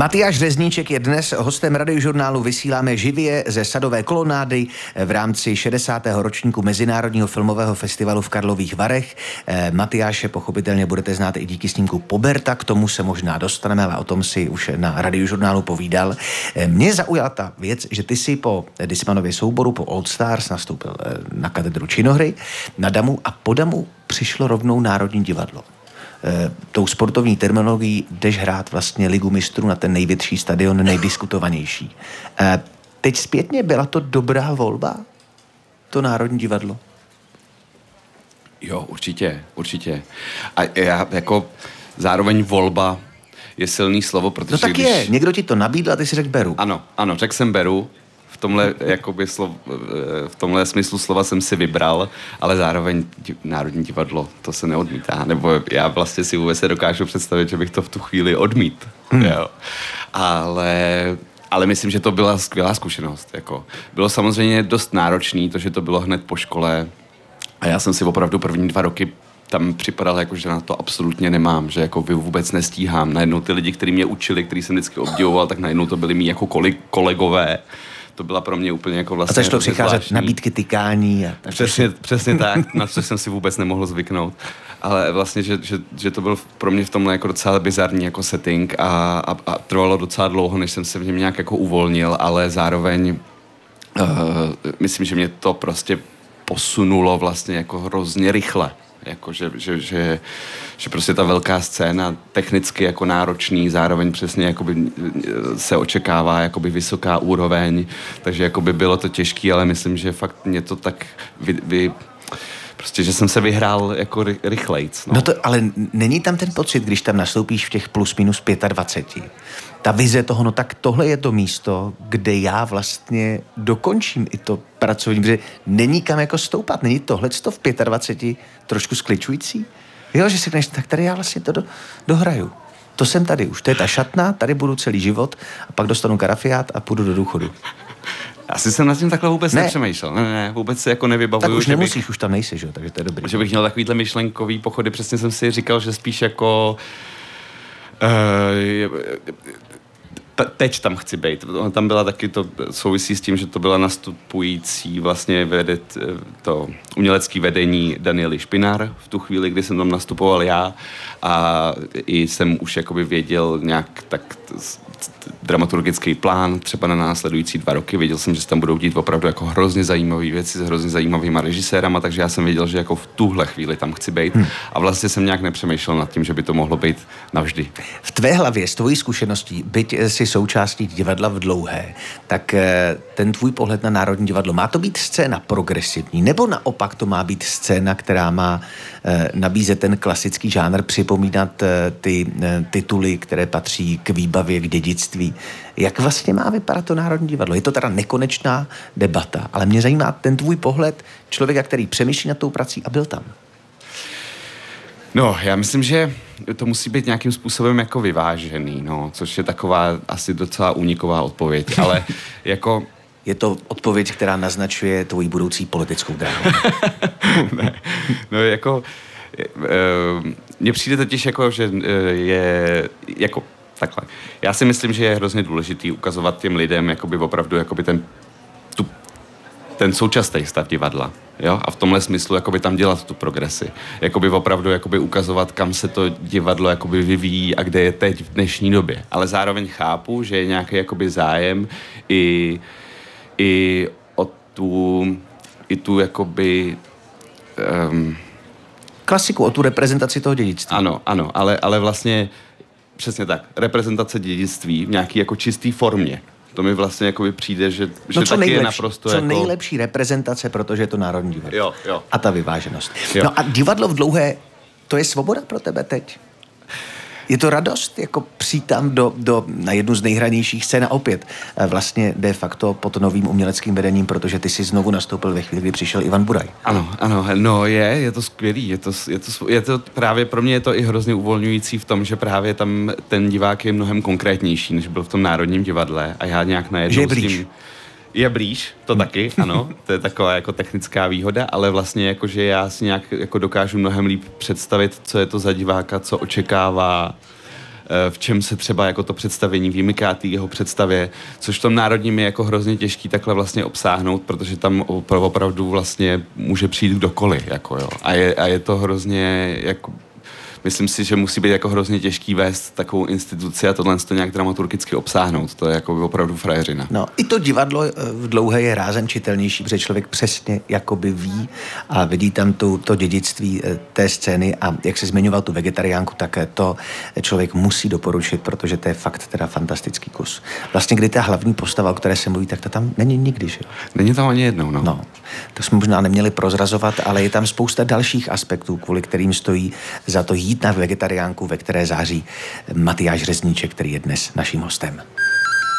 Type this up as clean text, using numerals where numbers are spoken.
Matyáš Řezníček je dnes hostem Radiožurnálu. Vysíláme živě ze Sadové kolonády v rámci 60. ročníku Mezinárodního filmového festivalu v Karlových Varech. Matyáše pochopitelně budete znát i díky snímku Poberta, k tomu se možná dostaneme, ale o tom si už na Radiožurnálu povídal. Mě zaujala ta věc, že ty si po Dismanově souboru, po All Stars nastoupil na katedru činohry, na Damu a po Damu přišlo rovnou Národní divadlo. Tou sportovní terminologií jdeš hrát vlastně Ligu mistrů na ten největší stadion, nejdiskutovanější. Teď zpětně byla to dobrá volba, to Národní divadlo? Jo, určitě. A já jako zároveň volba je silný slovo, protože no tak je, někdo ti to nabídl a ty si řekl beru. Ano, řekl jsem beru. V tomhle smyslu slova jsem si vybral, ale zároveň Národní divadlo, to se neodmítá. Nebo já vlastně si vůbec se dokážu představit, že bych to v tu chvíli odmít. Jo. Ale myslím, že to byla skvělá zkušenost. Jako. Bylo samozřejmě dost náročný, to, že to bylo hned po škole. A já jsem si opravdu první 2 roky tam připadal, jako, že na to absolutně nemám, že jako vůbec nestíhám. Najednou ty lidi, kteří mě učili, který jsem vždycky obdivoval, tak najednou to byli mý jako kolegové. To byla pro mě úplně jako vlastně... A začalo přicházet nabídky tykání. A tak přesně tak, na co jsem si vůbec nemohl zvyknout. Ale vlastně, že to byl pro mě v tomhle jako docela bizarní jako setting a trvalo docela dlouho, než jsem se v něm nějak jako uvolnil, ale zároveň myslím, že mě to prostě posunulo vlastně jako hrozně rychle. Jako, že prostě ta velká scéna technicky jako náročný, zároveň přesně jakoby se očekává jakoby vysoká úroveň, takže jakoby bylo to těžký, ale myslím, že fakt mě to tak prostě, že jsem se vyhrál jako rychlejc. No to, ale není tam ten pocit, když tam nastoupíš v těch plus minus 25. Ta vize toho, no tak tohle je to místo, kde já vlastně dokončím i to pracovní, protože není kam jako stoupat, není tohleto v 25 trošku skličující? Jo, že si řekneš, tak tady já vlastně to dohraju. To jsem tady už, to je ta šatna, tady budu celý život a pak dostanu karafiát a půjdu do důchodu. Asi jsem nad tím takhle vůbec nepřemýšlel. Ne, vůbec se jako nevybavuju. Tak už nemusíš, už tam nejsi, že? Takže to je dobrý. Že bych měl takovýhle myšlenkový pochody, přesně jsem si říkal, že spíš jako teď tam chci být. Tam byla taky to souvisí s tím, že to byla nastupující vlastně to umělecký vedení Daniely Špinar v tu chvíli, kdy jsem tam nastupoval já a i jsem už jakoby věděl nějak tak dramaturgický plán třeba na následující 2 roky. Věděl jsem, že se tam budou dít opravdu jako hrozně zajímavé věci s hrozně zajímavýma režisérama, takže já jsem věděl, že jako v tuhle chvíli tam chci být a vlastně jsem nějak nepřemýšlel nad tím, že by to mohlo být navždy. V tvé hlavě, s tvojí zkušeností, byť si součástí divadla v Dlouhé, tak ten tvůj pohled na Národní divadlo, má to být scéna progresivní, nebo naopak to má být scéna, která má nabízet ten klasický žánr, připomínat ty tituly, které patří k výbavě, k dědictví. Jak vlastně má vypadat to Národní divadlo? Je to teda nekonečná debata, ale mě zajímá ten tvůj pohled člověka, který přemýšlí nad tou prací a byl tam. No, já myslím, že to musí být nějakým způsobem jako vyvážený, no, což je taková asi docela úniková odpověď, ale jako... Je to odpověď, která naznačuje tvoji budoucí politickou dráhu. Ne, no jako... Mně přijde totiž jako, že je jako takhle. Já si myslím, že je hrozně důležitý ukazovat těm lidem jakoby opravdu jakoby ten současný stav divadla. Jo? A v tomhle smyslu jakoby tam dělat tu progresi. Jakoby opravdu jakoby ukazovat, kam se to divadlo jakoby vyvíjí a kde je teď v dnešní době. Ale zároveň chápu, že je nějaký jakoby zájem i o tu jakoby... klasiku, o tu reprezentaci toho dědictví. Ano, ale vlastně přesně tak. Reprezentace dědictví v nějaký jako čistý formě. To mi vlastně jakoby přijde, že taky je naprosto co jako... nejlepší reprezentace, protože je to Národní divadlo. Jo. A ta vyváženost. Jo. No a divadlo v Dlouhé, to je svoboda pro tebe teď? Je to radost, jako přijít tam na jednu z nejhranějších scén a opět vlastně de facto pod novým uměleckým vedením, protože ty si znovu nastoupil ve chvíli, kdy přišel Ivan Buraj. Ano, no je to skvělý, je to právě pro mě je to i hrozně uvolňující v tom, že právě tam ten divák je mnohem konkrétnější, než byl v tom Národním divadle a já nějak najednou s tím... Je blíž, to taky, ano, to je taková jako technická výhoda, ale vlastně jako, že já si nějak jako dokážu mnohem líp představit, co je to za diváka, co očekává, v čem se třeba jako to představení vymyká té jeho představě, což v tom národním je jako hrozně těžký takhle vlastně obsáhnout, protože tam opravdu vlastně může přijít kdokoliv, jako jo. A je to hrozně jako myslím si, že musí být jako hrozně těžký vést takovou instituci a tohle to nějak dramaturgicky obsáhnout. To je jako opravdu frajeřina. No, i to divadlo v dlouhé je rázem čitelnější, protože člověk přesně jakoby ví a vidí tam to dědictví té scény a jak se zmiňoval tu vegetariánku, tak to člověk musí doporučit, protože to je fakt teda fantastický kus. Vlastně kdy ta hlavní postava, o které se mluví, tak to tam není nikdy, že jo? Není tam ani jednou, no. No, to jsme možná neměli prozrazovat, ale je tam spousta dalších aspektů, kvůli kterým stojí za to jít na vegetariánku, ve které září Matyáš Řezníček, který je dnes naším hostem.